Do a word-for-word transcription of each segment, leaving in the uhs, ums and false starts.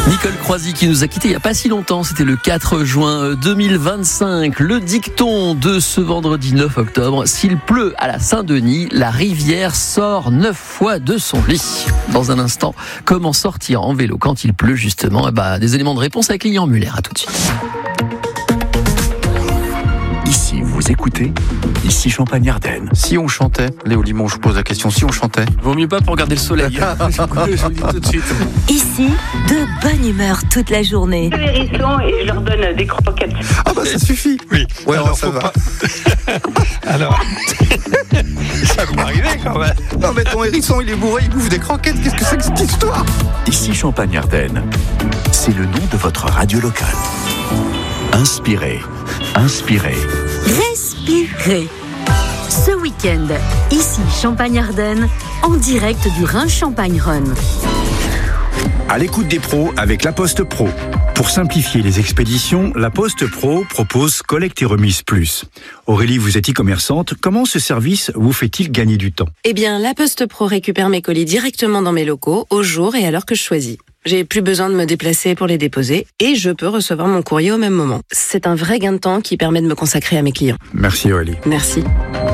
Nicole Croisy qui nous a quittés il n'y a pas si longtemps, c'était le quatre juin deux mille vingt-cinq. Le dicton de ce vendredi neuf octobre, s'il pleut à la Saint-Denis, la rivière sort neuf fois de son lit. Dans un instant, comment sortir en vélo quand il pleut justement ? Eh ben, des éléments de réponse avec Lilian Muller, à tout de suite. Ici, vous écoutez, ici Champagne-Ardenne. Si on chantait, Léo Limon, je vous pose la question, si on chantait. Vaut mieux pas pour regarder le soleil. Je vous le dis tout de suite. Ici, de bonne humeur toute la journée. Les hérissons et je leur donne des croquettes. Ah bah ça suffit. Oui. Ouais, alors, alors, ça faut va. pas. Alors, ça peut arriver quand même. Non mais ton hérisson, il est bourré, il bouffe des croquettes. Qu'est-ce que c'est que cette histoire ? Ici Champagne-Ardenne. C'est le nom de votre radio locale. Inspirez, inspirez. Respirez. Ce week-end, ici Champagne-Ardenne, en direct du Rhin-Champagne-Rhône. À l'écoute des pros avec La Poste Pro. Pour simplifier les expéditions, La Poste Pro propose collecte et remise plus. Aurélie, vous êtes e-commerçante. Comment ce service vous fait-il gagner du temps ? Eh bien, La Poste Pro récupère mes colis directement dans mes locaux, au jour et à l'heure que je choisis. J'ai plus besoin de me déplacer pour les déposer et je peux recevoir mon courrier au même moment. C'est un vrai gain de temps qui permet de me consacrer à mes clients. Merci Aurélie. Merci.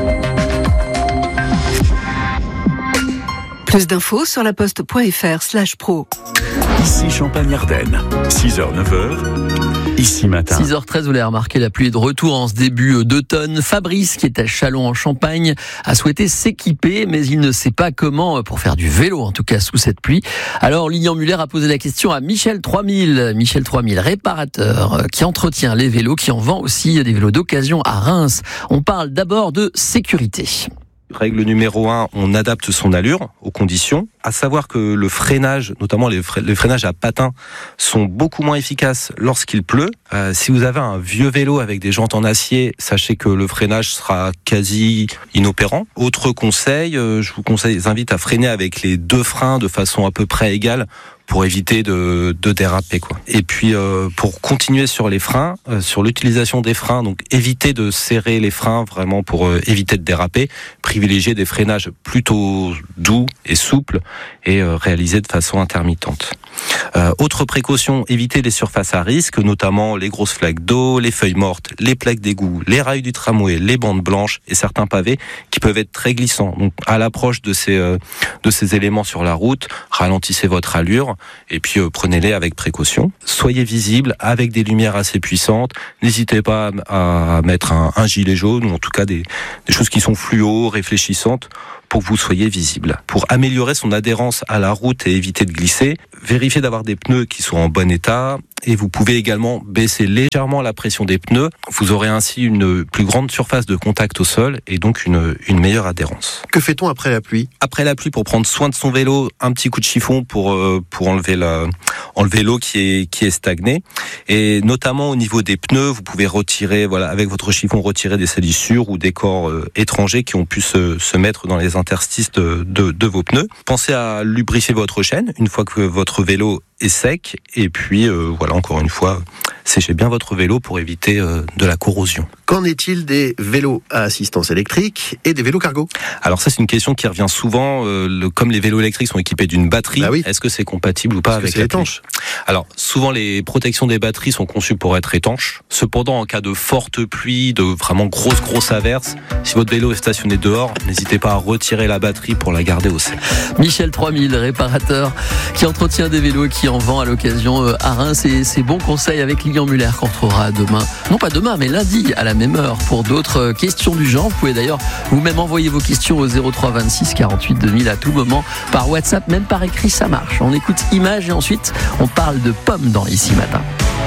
Plus d'infos sur laposte.fr slash pro. Ici Champagne-Ardenne. six heures neuf heures. Ici matin. six heures treize, vous l'avez remarqué, la pluie est de retour en ce début d'automne. Fabrice, qui est à Châlons en Champagne, a souhaité s'équiper, mais il ne sait pas comment pour faire du vélo, en tout cas sous cette pluie. Alors Lilian Muller a posé la question à Michel trois mille. Michel trois mille, réparateur, qui entretient les vélos, qui en vend aussi des vélos d'occasion à Reims. On parle d'abord de sécurité. Règle numéro un, on adapte son allure aux conditions. À savoir que le freinage, notamment les, fre- les freinages à patins, sont beaucoup moins efficaces lorsqu'il pleut. Euh, si vous avez un vieux vélo avec des jantes en acier, sachez que le freinage sera quasi inopérant. Autre conseil, euh, je vous conseille, je vous invite à freiner avec les deux freins de façon à peu près égale, pour éviter de, de déraper, quoi. Et puis euh, pour continuer sur les freins, euh, sur l'utilisation des freins, donc éviter de serrer les freins vraiment pour euh, éviter de déraper, privilégier des freinages plutôt doux et souples et euh, réalisés de façon intermittente. Euh, autre précaution, éviter les surfaces à risque, notamment les grosses flaques d'eau, les feuilles mortes, les plaques d'égout, les rails du tramway, les bandes blanches et certains pavés qui peuvent être très glissants. Donc à l'approche de ces euh, de ces éléments sur la route, ralentissez votre allure et puis euh, prenez-les avec précaution. Soyez visible avec des lumières assez puissantes. N'hésitez pas à, à mettre un, un gilet jaune ou en tout cas des, des choses qui sont fluo, réfléchissantes pour que vous soyez visible. Pour améliorer son adhérence à la route et éviter de glisser, vérifiez d'avoir des pneus qui sont en bon état et vous pouvez également baisser légèrement la pression des pneus. Vous aurez ainsi une plus grande surface de contact au sol et donc une, une meilleure adhérence. Que fait-on après la pluie ? Après la pluie, pour prendre soin de son vélo, un petit coup de chiffon pour euh, pour enlever la enlever l'eau qui est qui est stagnée et notamment au niveau des pneus, vous pouvez retirer voilà avec votre chiffon retirer des salissures ou des corps euh, étrangers qui ont pu se se mettre dans les interstices de, de de vos pneus. Pensez à lubrifier votre chaîne une fois que votre vélo est sec et puis euh, voilà encore une fois séchez bien votre vélo pour éviter euh, de la corrosion. Qu'en est-il des vélos à assistance électrique et des vélos cargo ? Alors ça c'est une question qui revient souvent. Euh, le, comme les vélos électriques sont équipés d'une batterie, bah oui. Est-ce que c'est compatible ou pas Est-ce avec que c'est la étanche ? Alors souvent les protections des batteries sont conçues pour être étanches. Cependant en cas de forte pluie, de vraiment grosse grosse averse, si votre vélo est stationné dehors, n'hésitez pas à retirer la batterie pour la garder au sec. Michel trois mille, réparateur qui entretient des vélos et qui en vend à l'occasion à Reims. Et ses bons conseils avec Lilian Muller qu'on retrouvera demain, non pas demain mais lundi à la même heure pour d'autres questions du genre. Vous pouvez d'ailleurs vous-même envoyer vos questions au zéro trois vingt-six quarante-huit deux mille à tout moment par WhatsApp, même par écrit ça marche. On écoute Images et ensuite on parle de pommes dans Ici Matin.